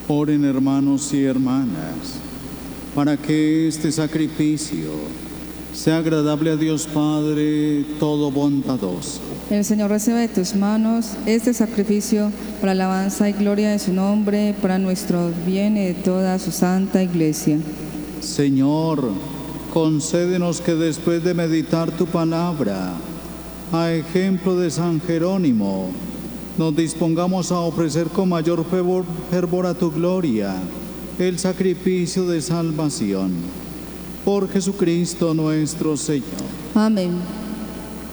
Oren, hermanos y hermanas, para que este sacrificio sea agradable a Dios Padre todo bondadoso. El Señor reciba de tus manos este sacrificio para alabanza y gloria de su nombre, para nuestro bien y de toda su santa Iglesia. Señor, concédenos que después de meditar tu palabra, a ejemplo de San Jerónimo, nos dispongamos a ofrecer con mayor fervor a tu gloria el sacrificio de salvación. Por Jesucristo nuestro Señor. Amén.